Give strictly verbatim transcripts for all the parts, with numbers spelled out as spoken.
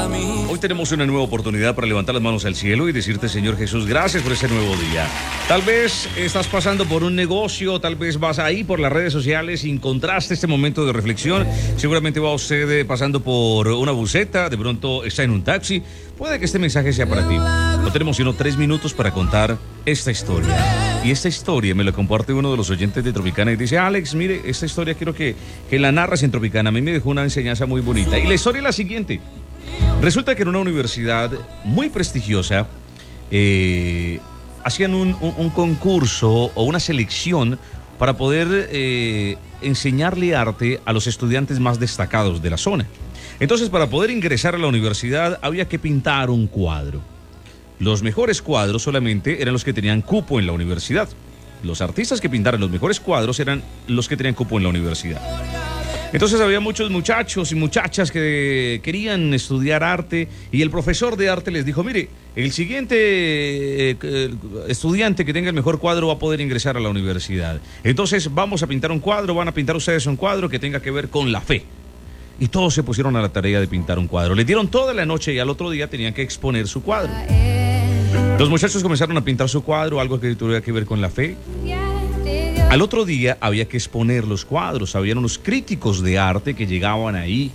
para mí. Hoy tenemos una nueva oportunidad para levantar las manos al cielo y decirte, Señor Jesús, gracias por este nuevo día. Tal vez estás pasando por un negocio, tal vez vas ahí por las redes sociales y encontraste este momento de reflexión. Seguramente va usted pasando por una buseta, de pronto está en un taxi. Puede que este mensaje sea para ti. No tenemos sino tres minutos para contar esta historia. Y esta historia me la comparte uno de los oyentes de Tropicana y dice, Alex, mire, esta historia quiero que, que la narras en Tropicana. A mí me dejó una enseñanza muy bonita. Y la historia es la siguiente. Resulta que en una universidad muy prestigiosa eh, hacían un, un, un concurso o una selección para poder eh, enseñarle arte a los estudiantes más destacados de la zona. Entonces, para poder ingresar a la universidad había que pintar un cuadro. Los mejores cuadros solamente eran los que tenían cupo en la universidad. Los artistas que pintaran los mejores cuadros eran los que tenían cupo en la universidad. Entonces había muchos muchachos y muchachas que querían estudiar arte y el profesor de arte les dijo, mire, el siguiente eh, estudiante que tenga el mejor cuadro va a poder ingresar a la universidad. Entonces vamos a pintar un cuadro, van a pintar ustedes un cuadro que tenga que ver con la fe. Y todos se pusieron a la tarea de pintar un cuadro. Les dieron toda la noche y al otro día tenían que exponer su cuadro. Los muchachos comenzaron a pintar su cuadro, algo que tuviera que ver con la fe. Al otro día había que exponer los cuadros. Habían unos críticos de arte que llegaban ahí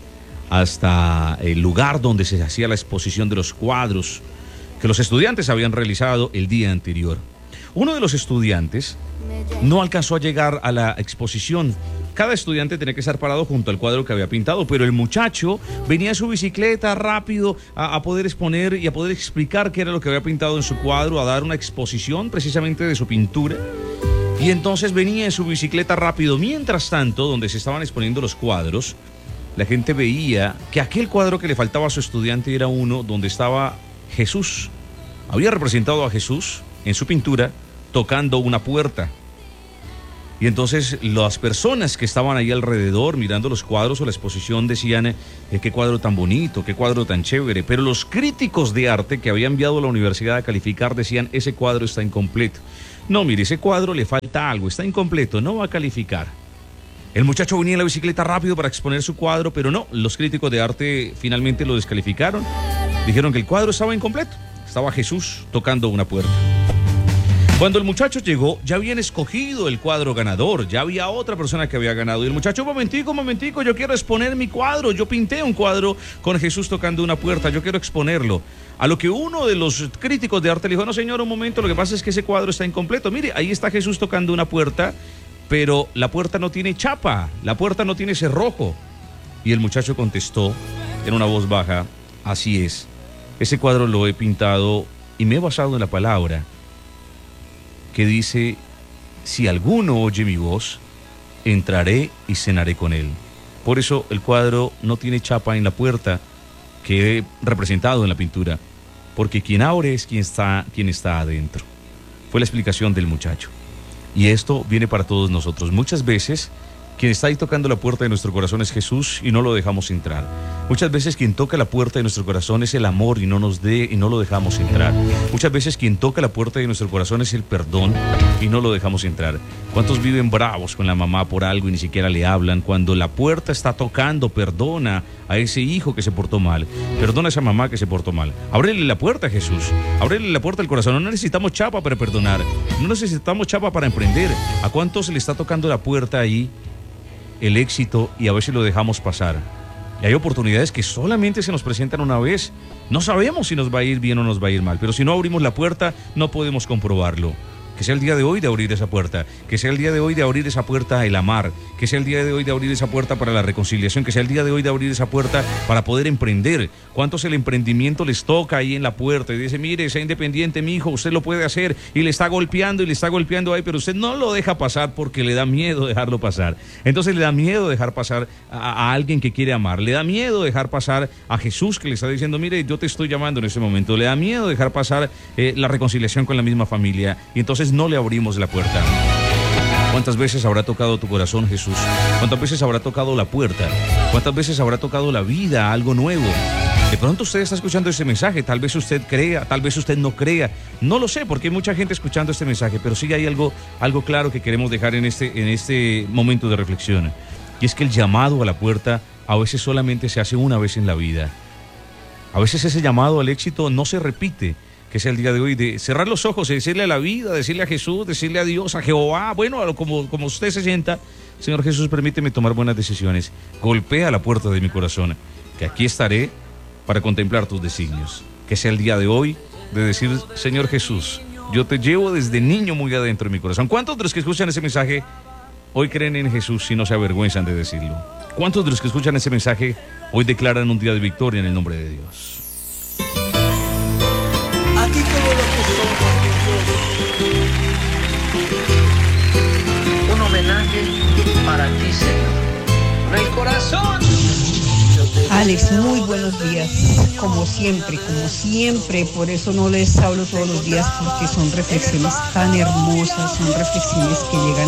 hasta el lugar donde se hacía la exposición de los cuadros que los estudiantes habían realizado el día anterior. Uno de los estudiantes no alcanzó a llegar a la exposición. Cada estudiante tenía que estar parado junto al cuadro que había pintado, pero el muchacho venía en su bicicleta rápido a, a poder exponer y a poder explicar qué era lo que había pintado en su cuadro, a dar una exposición precisamente de su pintura. Y entonces venía en su bicicleta rápido. Mientras tanto, donde se estaban exponiendo los cuadros, la gente veía que aquel cuadro que le faltaba a su estudiante era uno donde estaba Jesús. Había representado a Jesús en su pintura tocando una puerta. Y entonces las personas que estaban ahí alrededor mirando los cuadros o la exposición decían, eh, qué cuadro tan bonito, qué cuadro tan chévere. Pero los críticos de arte que había enviado a la universidad a calificar decían, ese cuadro está incompleto. No, mire, ese cuadro le falta algo, está incompleto, no va a calificar. El muchacho venía en la bicicleta rápido para exponer su cuadro, pero no, los críticos de arte finalmente lo descalificaron. Dijeron que el cuadro estaba incompleto, estaba Jesús tocando una puerta. Cuando el muchacho llegó, ya habían escogido el cuadro ganador, ya había otra persona que había ganado. Y el muchacho, momentico, momentico, yo quiero exponer mi cuadro. Yo pinté un cuadro con Jesús tocando una puerta, yo quiero exponerlo. A lo que uno de los críticos de arte le dijo, no señor, un momento, lo que pasa es que ese cuadro está incompleto. Mire, ahí está Jesús tocando una puerta, pero la puerta no tiene chapa, la puerta no tiene cerrojo. Y el muchacho contestó en una voz baja, así es, ese cuadro lo he pintado y me he basado en la palabra que dice, si alguno oye mi voz, entraré y cenaré con él. Por eso el cuadro no tiene chapa en la puerta que he representado en la pintura, porque quien abre es quien está, quien está adentro. Fue la explicación del muchacho. Y esto viene para todos nosotros. Muchas veces quien está ahí tocando la puerta de nuestro corazón es Jesús y no lo dejamos entrar. Muchas veces quien toca la puerta de nuestro corazón es el amor y no nos dé y no lo dejamos entrar. Muchas veces quien toca la puerta de nuestro corazón es el perdón y no lo dejamos entrar. ¿Cuántos viven bravos con la mamá por algo y ni siquiera le hablan? Cuando la puerta está tocando, perdona a ese hijo que se portó mal. Perdona a esa mamá que se portó mal. Ábrele la puerta a Jesús. Ábrele la puerta al corazón. No necesitamos chapa para perdonar. No necesitamos chapa para emprender. ¿A cuántos se le está tocando la puerta ahí el éxito y a veces lo dejamos pasar? Y hay oportunidades que solamente se nos presentan una vez. No sabemos si nos va a ir bien o nos va a ir mal, pero si no abrimos la puerta no podemos comprobarlo. Que sea el día de hoy de abrir esa puerta, que sea el día de hoy de abrir esa puerta al amar, que sea el día de hoy de abrir esa puerta para la reconciliación, que sea el día de hoy de abrir esa puerta para poder emprender. ¿Cuántos el emprendimiento les toca ahí en la puerta y dice, mire, sea independiente, mi hijo, usted lo puede hacer, y le está golpeando y le está golpeando ahí, pero usted no lo deja pasar porque le da miedo dejarlo pasar? Entonces le da miedo dejar pasar a, a alguien que quiere amar, le da miedo dejar pasar a Jesús que le está diciendo, mire, yo te estoy llamando en este momento, le da miedo dejar pasar eh, la reconciliación con la misma familia, y entonces no le abrimos la puerta. ¿Cuántas veces habrá tocado tu corazón Jesús? ¿Cuántas veces habrá tocado la puerta? ¿Cuántas veces habrá tocado la vida, algo nuevo? De pronto usted está escuchando ese mensaje, tal vez usted crea, tal vez usted no crea, no lo sé, porque hay mucha gente escuchando este mensaje, pero sí hay algo, algo claro que queremos dejar en este, en este momento de reflexión, y es que el llamado a la puerta a veces solamente se hace una vez en la vida. A veces ese llamado al éxito no se repite, que es el día de hoy, de cerrar los ojos y decirle a la vida, decirle a Jesús, decirle a Dios, a Jehová, bueno, a lo, como, como usted se sienta, Señor Jesús, permíteme tomar buenas decisiones. Golpea la puerta de mi corazón, que aquí estaré para contemplar tus designios. Que sea el día de hoy de decir, Señor Jesús, yo te llevo desde niño muy adentro de mi corazón. ¿Cuántos de los que escuchan ese mensaje hoy creen en Jesús y no se avergüenzan de decirlo? ¿Cuántos de los que escuchan ese mensaje hoy declaran un día de victoria en el nombre de Dios? Aquí todo lo que somos, un homenaje para ti, Señor. En el corazón. Alex, muy buenos días, como siempre, como siempre, por eso no les hablo todos los días, porque son reflexiones tan hermosas, son reflexiones que llegan